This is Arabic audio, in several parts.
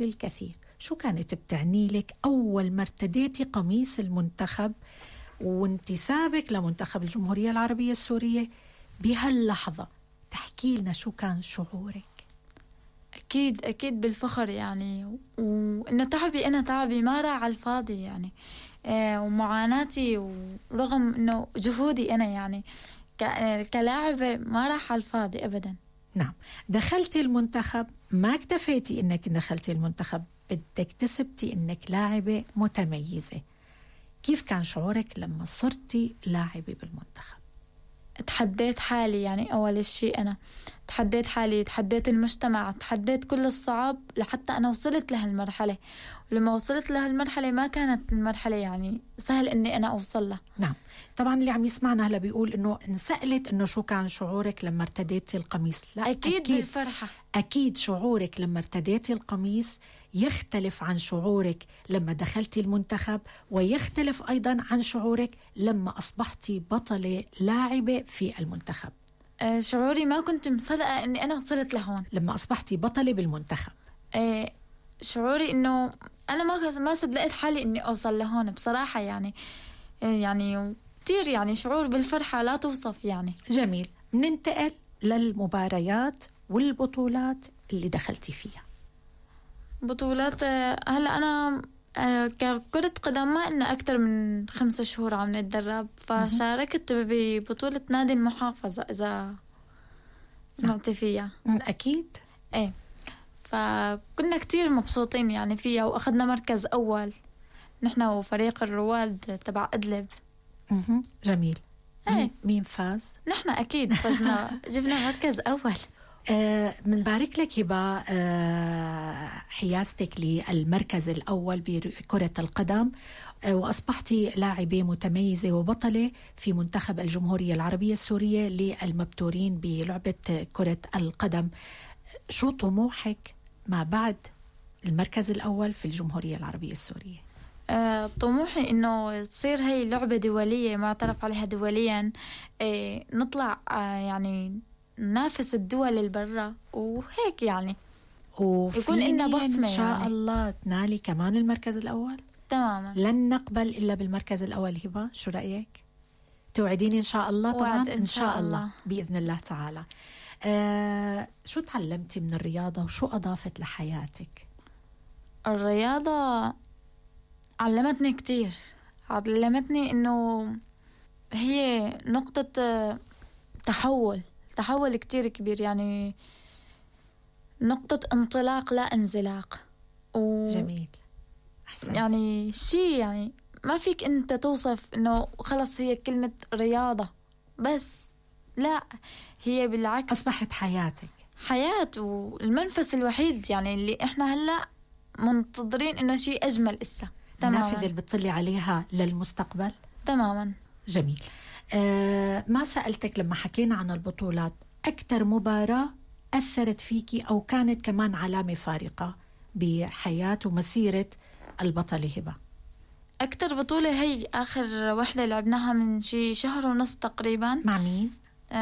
الكثير. شو كانت بتعني لك أول ما ارتديتي قميص المنتخب وانتسابك لمنتخب الجمهورية العربية السورية بهاللحظة؟ تحكي لنا شو كان شعورك. أكيد بالفخر يعني، وإنه تعبي ما راح على الفاضي يعني. ومعاناتي ورغم إنه جهودي أنا يعني كلاعبة ما راح على الفاضي أبدا. نعم، دخلتي المنتخب، ما اكتفيتي إنك دخلتي المنتخب، بدك تثبتي إنك لاعبة متميزة. كيف كان شعورك لما صرتي لاعبة بالمنتخب؟ تحديت حالي يعني، أول شيء أنا تحديت حالي، تحديت المجتمع، تحديت كل الصعاب لحتى أنا وصلت لهالمرحلة. ولما وصلت لهالمرحلة ما كانت المرحلة يعني سهل إني أنا أوصل لها. نعم، طبعا اللي عم يسمعنا هلا بيقول إنه انسألت إنه شو كان شعورك لما ارتديتي القميص. لا أكيد بالفرحة. أكيد شعورك لما ارتديتي القميص يختلف عن شعورك لما دخلتي المنتخب، ويختلف أيضا عن شعورك لما أصبحتي بطلة لاعبة في المنتخب. شعوري ما كنت مصدقة إني أنا وصلت لهون لما أصبحتي بطلة بالمنتخب. شعوري إنه أنا ما صدقت حالي إني أوصل لهون بصراحة يعني. يعني كتير يعني شعور بالفرحة لا توصف يعني. جميل، ننتقل للمباريات والبطولات اللي دخلتي فيها. بطولات هلأ أنا ككرة قدم ما إنه أكتر من 5 شهور عم نتدرب، فشاركت ببطولة نادي المحافظة إذا سمعتي فيها. أكيد. إيه، فكنا كتير مبسوطين يعني فيها، وأخذنا مركز أول نحن وفريق الرواد تبع إدلب. جميل. إيه. مين فاز؟ نحن أكيد فزنا جبنا مركز أول. منبارك لك هبة حيازتك للمركز الأول بكرة القدم، وأصبحتي لاعبة متميزة وبطلة في منتخب الجمهورية العربية السورية للمبتورين بلعبة كرة القدم. شو طموحك ما بعد المركز الأول في الجمهورية العربية السورية؟ طموحي إنه تصير هي لعبة دولية معترف عليها دوليا. نطلع يعني ننافس الدول البرة وهيك يعني، يكون لنا بصمة إن شاء يعني. الله تنالي كمان المركز الأول. تماما، لن نقبل إلا بالمركز الأول. هبة شو رأيك؟ توعديني إن شاء الله؟ طبعا إن شاء الله بإذن الله تعالى. شو تعلمتي من الرياضة وشو أضافت لحياتك؟ الرياضة علمتني كتير، علمتني إنه هي نقطة تحول كتير كبير يعني، نقطة انطلاق لا انزلاق. جميل، أحسنت. يعني شيء يعني ما فيك أنت توصف إنه خلص هي كلمة رياضة بس، لا هي بالعكس أصبحت حياتك، حياة والمنفس الوحيد يعني اللي إحنا هلأ منتظرين إنه شيء أجمل إسا. النافذة اللي بتطلي عليها للمستقبل. تماما. جميل. ما سألتك لما حكينا عن البطولات أكتر مباراة أثرت فيكي أو كانت كمان علامة فارقة بحياة ومسيرة البطلة هبة؟ أكتر بطولة هي آخر وحدة لعبناها من شي 1.5 شهر تقريبا. مع مين؟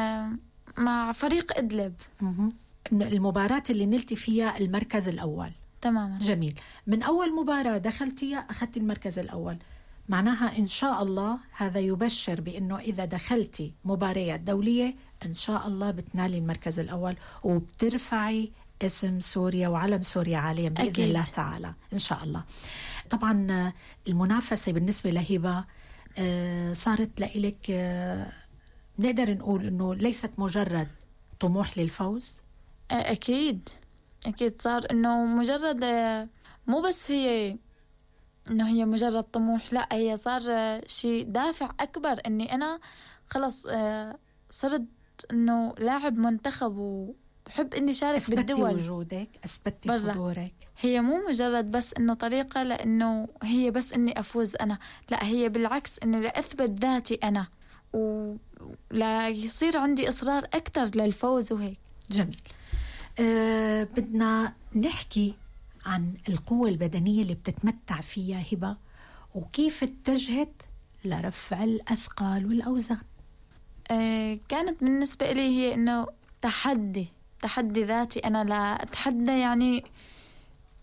مع فريق إدلب. المباراة اللي نلتي فيها المركز الأول. تماما. جميل. من أول مباراة دخلتيها أخذت المركز الأول، معناها إن شاء الله هذا يبشر بأنه إذا دخلتي مباريات دولية إن شاء الله بتنالي المركز الأول وبترفعي اسم سوريا وعلم سوريا عاليا بإذن أكيد. الله تعالى إن شاء الله. طبعا المنافسة بالنسبة لهبة صارت لإلك نقدر نقول إنه ليست مجرد طموح للفوز. أكيد صار إنه مجرد مو بس هي إنه هي مجرد طموح، لا هي صار شيء دافع أكبر إني أنا خلص صرت إنه لاعب منتخب وبحب إني شارك بالدول. أثبتي وجودك، أثبتي حضورك. هي مو مجرد بس إنه طريقة لأنه هي بس إني أفوز أنا، لا هي بالعكس إني لأثبت ذاتي أنا ولا يصير عندي إصرار أكتر للفوز وهيك. جميل. بدنا نحكي عن القوة البدنية اللي بتتمتع فيها هبة وكيف اتجهت لرفع الأثقال والأوزان. كانت بالنسبة لي هي إنه تحدي ذاتي، أنا لا أتحدى يعني